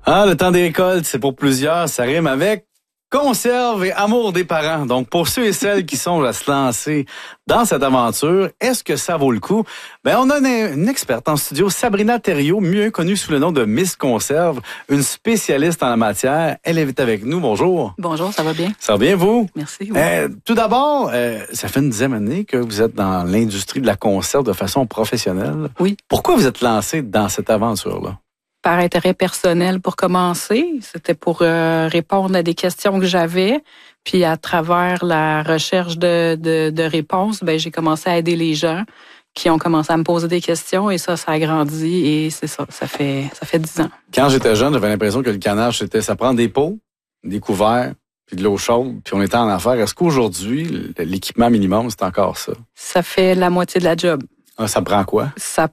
Ah, le temps des récoltes, c'est pour plusieurs, ça rime avec conserve et amour des parents. Donc, pour ceux et celles qui sont à se lancer dans cette aventure, est-ce que ça vaut le coup? Ben, on a une experte en studio, Sabrina Thériault, mieux connue sous le nom de Miss Conserve, une spécialiste en la matière. Elle est avec nous. Bonjour. Bonjour, ça va bien? Ça va bien, vous? Merci. Oui. Tout d'abord, ça fait une dizaine d'années que vous êtes dans l'industrie de la conserve de façon professionnelle. Oui. Pourquoi vous êtes lancé dans cette aventure-là? Par intérêt personnel pour commencer, c'était pour répondre à des questions que j'avais. Puis à travers la recherche de réponses, ben j'ai commencé à aider les gens qui ont commencé à me poser des questions et ça a grandi et c'est ça fait 10 ans. Quand j'étais jeune, j'avais l'impression que le canage, ça prend des pots, des couverts, puis de l'eau chaude, puis on était en affaires. Est-ce qu'aujourd'hui, l'équipement minimum, c'est encore ça? Ça fait la moitié de la job. Ah, ça prend quoi?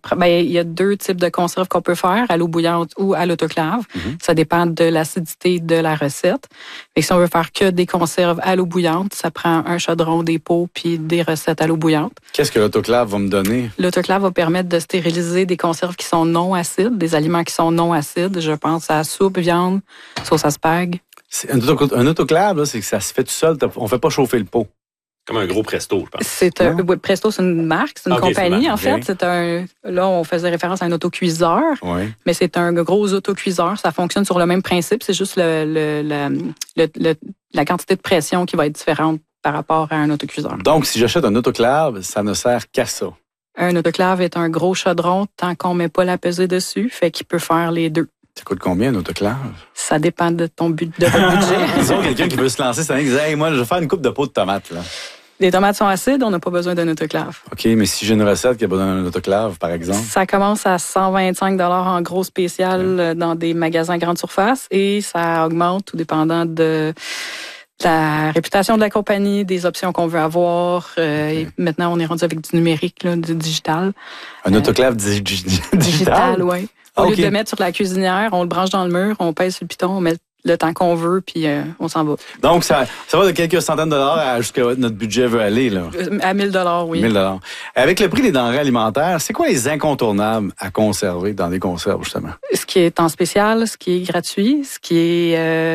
Il y a 2 types de conserves qu'on peut faire, à l'eau bouillante ou à l'autoclave. Mm-hmm. Ça dépend de l'acidité de la recette. Et si on veut faire que des conserves à l'eau bouillante, ça prend un chaudron, des pots puis des recettes à l'eau bouillante. Qu'est-ce que l'autoclave va me donner? L'autoclave va permettre de stériliser des conserves qui sont non acides, des aliments qui sont non acides. Je pense à soupe, viande, sauce à spag. Un autoclave, là, c'est que ça se fait tout seul. On ne fait pas chauffer le pot. Comme un gros Presto, je pense. Presto, c'est une marque, c'est une compagnie, en fait. Là, on faisait référence à un autocuiseur, mais c'est un gros autocuiseur. Ça fonctionne sur le même principe. C'est juste la quantité de pression qui va être différente par rapport à un autocuiseur. Donc, si j'achète un autoclave, ça ne sert qu'à ça. Un autoclave est un gros chaudron tant qu'on ne met pas la pesée dessus, fait qu'il peut faire les deux. Ça coûte combien, un autoclave? Ça dépend de ton budget. Disons, quelqu'un qui veut se lancer, c'est qui dit « Hey, moi, je vais faire une coupe de pot de tomates. » là. Les tomates sont acides, on n'a pas besoin d'un autoclave. OK, mais si j'ai une recette qui a besoin d'un autoclave, par exemple? Ça commence à 125 $ en gros spécial dans des magasins grande surface et ça augmente tout dépendant de la réputation de la compagnie, des options qu'on veut avoir. Et maintenant, on est rendu avec du numérique, là, du digital. Un autoclave digital? Digital, oui. Au lieu de le mettre sur la cuisinière, on le branche dans le mur, on pèse sur le piton, on met le temps qu'on veut, puis on s'en va. Donc, ça va de quelques centaines de dollars à jusqu'à notre budget veut aller, là. À 1 000 $, oui. 1 000 $. Avec le prix des denrées alimentaires, c'est quoi les incontournables à conserver dans des conserves, justement? Ce qui est en spécial, ce qui est gratuit, ce qui est